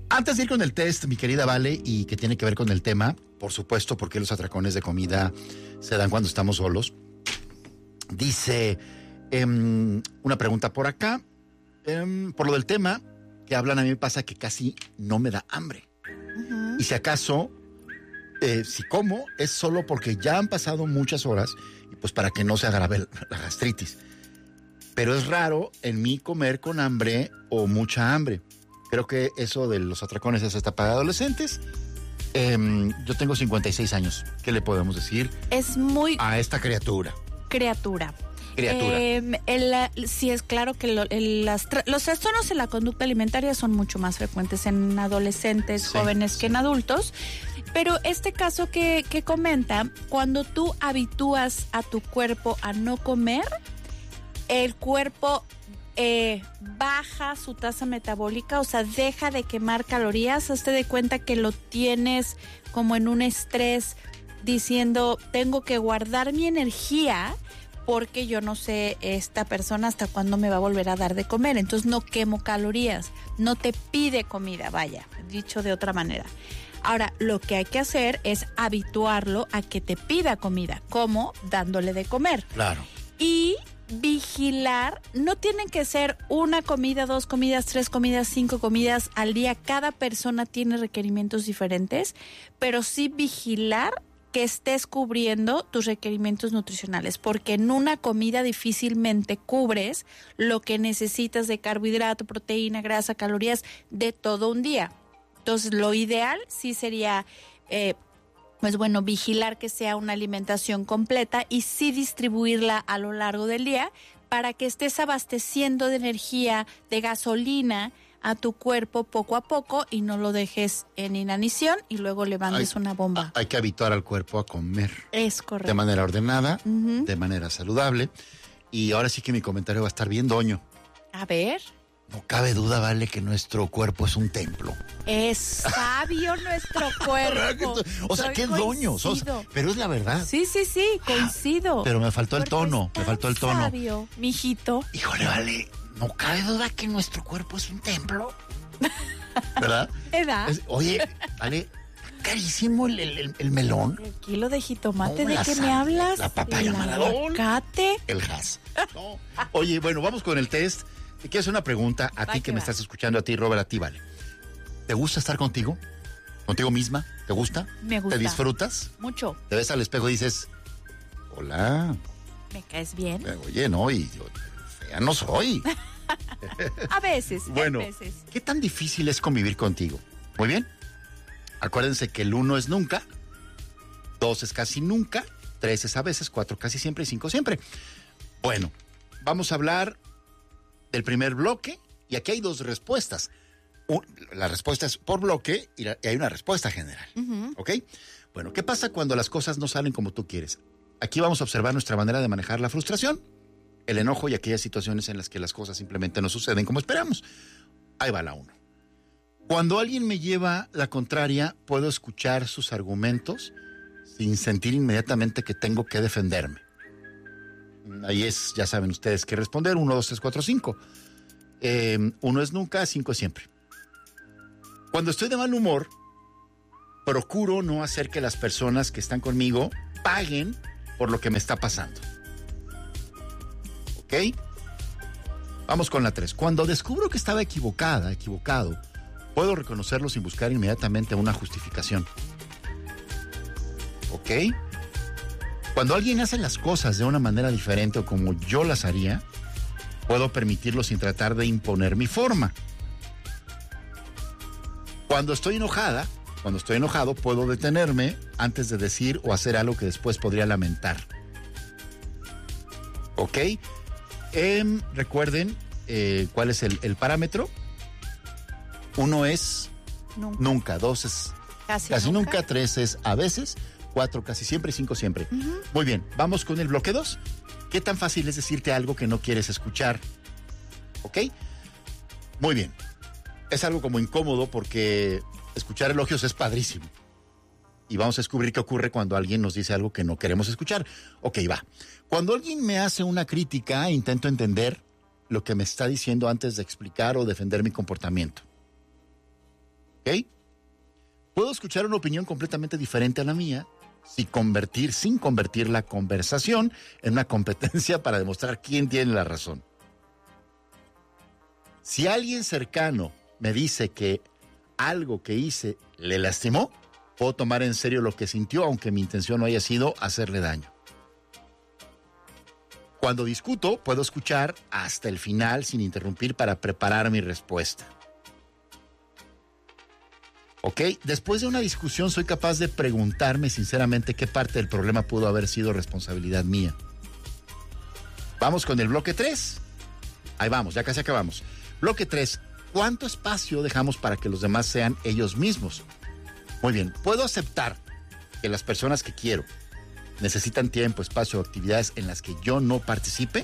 Antes de ir con el test, mi querida Vale, y que tiene que ver con el tema, por supuesto, porque los atracones de comida se dan cuando estamos solos. Dice una pregunta por acá. Por lo del tema que hablan, a mí me pasa que casi no me da hambre. Uh-huh. Y si acaso, si como, es solo porque ya han pasado muchas horas, y pues para que no se agrave la gastritis. Pero es raro en mí comer con hambre o mucha hambre. Creo que eso de los atracones es hasta para adolescentes. Yo tengo 56 años. ¿Qué le podemos decir Es muy a esta criatura? criatura. Criatura. Sí, es claro que los trastornos en la conducta alimentaria son mucho más frecuentes en adolescentes, Sí, jóvenes sí. que en adultos. Pero este caso que comenta, cuando tú habitúas a tu cuerpo a no comer, el cuerpo baja su tasa metabólica, o sea, deja de quemar calorías. Hazte de cuenta que lo tienes como en un estrés, diciendo, tengo que guardar mi energía porque yo no sé esta persona hasta cuándo me va a volver a dar de comer. Entonces no quemo calorías, no te pide comida, vaya, dicho de otra manera. Ahora, lo que hay que hacer es habituarlo a que te pida comida, como dándole de comer. Claro. Y vigilar, no tienen que ser una comida, 2 comidas, 3 comidas, 5 comidas al día. Cada persona tiene requerimientos diferentes, pero sí vigilar que estés cubriendo tus requerimientos nutricionales, porque en una comida difícilmente cubres lo que necesitas de carbohidrato, proteína, grasa, calorías de todo un día. Entonces, lo ideal sí sería, pues bueno, vigilar que sea una alimentación completa y sí distribuirla a lo largo del día para que estés abasteciendo de energía, de gasolina a tu cuerpo poco a poco y no lo dejes en inanición y luego le mandes una bomba. Hay que habituar al cuerpo a comer Es correcto. de manera ordenada, Uh-huh. de manera saludable. Y ahora sí que mi comentario va a estar bien doño. A ver, No cabe duda, Vale, que nuestro cuerpo es un templo. es sabio nuestro cuerpo. O sea, Soy qué doño sos. coincido. Pero es la verdad. Sí, coincido. Pero me faltó el Cuerpo tono, es me tan faltó el tono. sabio, mijito. Híjole, Vale, no cabe duda que nuestro cuerpo es un templo. ¿Verdad? ¿Edad? Oye, Vale, carísimo el melón, El kilo de jitomate, No, ¿de la qué me sal- hablas? la papaya El Maradón. aguacate. el gas. No. Oye, bueno, vamos con el test. Te quiero hacer una pregunta a Va ti que que me va. estás escuchando, a ti, Robert, a ti, Vale. ¿Te gusta estar contigo? ¿Contigo misma? ¿Te gusta? Me gusta. ¿Te disfrutas? Mucho. Te ves al espejo y dices, hola, ¿Me caes bien? oye, no, y yo fea no soy. A veces, Bueno, a veces. ¿qué tan difícil es convivir contigo? Muy bien. Acuérdense que el 1 es nunca, 2 es casi nunca, 3 es a veces, 4 casi siempre y 5 siempre. Bueno, vamos a hablar del primer bloque y aquí hay 2 respuestas. La respuesta es por bloque y hay una respuesta general. Uh-huh. ¿Ok? Bueno, ¿qué pasa cuando las cosas no salen como tú quieres? Aquí vamos a observar nuestra manera de manejar la frustración, el enojo y aquellas situaciones en las que las cosas simplemente no suceden como esperamos. Ahí va la 1. Cuando alguien me lleva la contraria, puedo escuchar sus argumentos sin sentir inmediatamente que tengo que defenderme. Ahí es, ya saben ustedes qué responder, 1, 2, 3, 4, 5. 1 es nunca, 5 es siempre. Cuando estoy de mal humor, procuro no hacer que las personas que están conmigo paguen por lo que me está pasando. ¿Ok? Vamos con la 3. Cuando descubro que estaba equivocado, puedo reconocerlo sin buscar inmediatamente una justificación. ¿Ok? Cuando alguien hace las cosas de una manera diferente o como yo las haría, puedo permitirlo sin tratar de imponer mi forma. Cuando estoy enojado, puedo detenerme antes de decir o hacer algo que después podría lamentar. ¿Ok? Recuerden cuál es el parámetro. 1 es nunca, 2 es casi nunca, 3 es a veces, 4 casi siempre y 5 siempre. Uh-huh. Muy bien, vamos con el bloque 2. ¿Qué tan fácil es decirte algo que no quieres escuchar? ¿Ok? Muy bien. Es algo como incómodo porque escuchar elogios es padrísimo. Y vamos a descubrir qué ocurre cuando alguien nos dice algo que no queremos escuchar. Ok, va. Cuando alguien me hace una crítica, intento entender lo que me está diciendo antes de explicar o defender mi comportamiento. ¿Ok? Puedo escuchar una opinión completamente diferente a la mía sin convertir la conversación en una competencia para demostrar quién tiene la razón. Si alguien cercano me dice que algo que hice le lastimó, puedo tomar en serio lo que sintió, aunque mi intención no haya sido hacerle daño. Cuando discuto, puedo escuchar hasta el final sin interrumpir para preparar mi respuesta. ¿Ok? Después de una discusión soy capaz de preguntarme sinceramente qué parte del problema pudo haber sido responsabilidad mía. Vamos con el bloque 3. Ahí vamos, ya casi acabamos. Bloque 3. ¿Cuánto espacio dejamos para que los demás sean ellos mismos? Muy bien, puedo aceptar que las personas que quiero necesitan tiempo, espacio o actividades en las que yo no participe.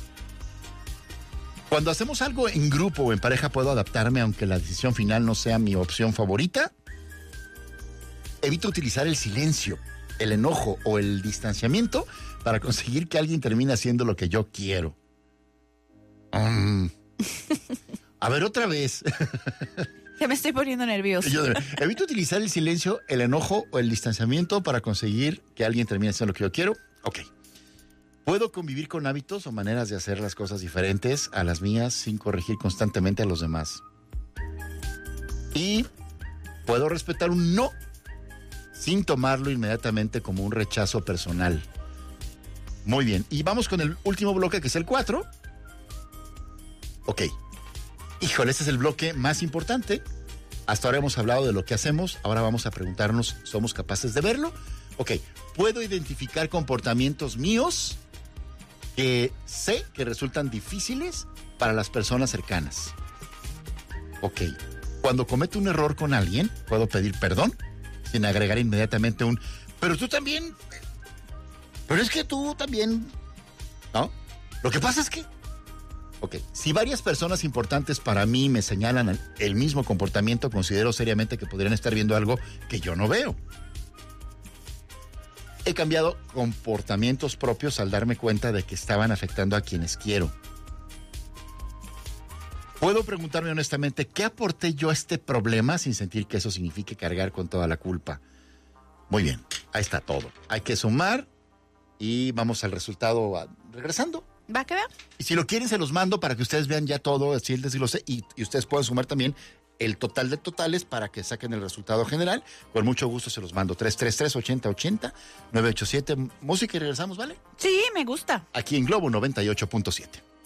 Cuando hacemos algo en grupo o en pareja, ¿puedo adaptarme aunque la decisión final no sea mi opción favorita? Evito utilizar el silencio, el enojo o el distanciamiento para conseguir que alguien termine haciendo lo que yo quiero. A ver, otra vez. Ya me estoy poniendo nervioso. Evito utilizar el silencio, el enojo o el distanciamiento para conseguir que alguien termine haciendo lo que yo quiero. Ok. ¿Puedo convivir con hábitos o maneras de hacer las cosas diferentes a las mías sin corregir constantemente a los demás? Y puedo respetar un no sin tomarlo inmediatamente como un rechazo personal. Muy bien. Y vamos con el último bloque, que es el 4. Ok. Híjole, este es el bloque más importante. Hasta ahora hemos hablado de lo que hacemos. Ahora vamos a preguntarnos, ¿somos capaces de verlo? Ok. ¿Puedo identificar comportamientos míos que sé que resultan difíciles para las personas cercanas? Ok. Cuando cometo un error con alguien, ¿puedo pedir perdón? Sin agregar inmediatamente un, pero tú también, pero es que tú también, ¿no? Lo que pasa es que, ok, si varias personas importantes para mí me señalan el mismo comportamiento, considero seriamente que podrían estar viendo algo que yo no veo. He cambiado comportamientos propios al darme cuenta de que estaban afectando a quienes quiero. Puedo preguntarme honestamente, ¿qué aporté yo a este problema sin sentir que eso signifique cargar con toda la culpa? Muy bien, ahí está todo. Hay que sumar y vamos al resultado regresando. ¿Va a quedar? Y si lo quieren, se los mando para que ustedes vean ya todo, así el desglose, y ustedes puedan sumar también el total de totales para que saquen el resultado general. Con mucho gusto se los mando. 333-8080, 987, música y regresamos, ¿vale? Sí, me gusta. Aquí en Globo 98.7.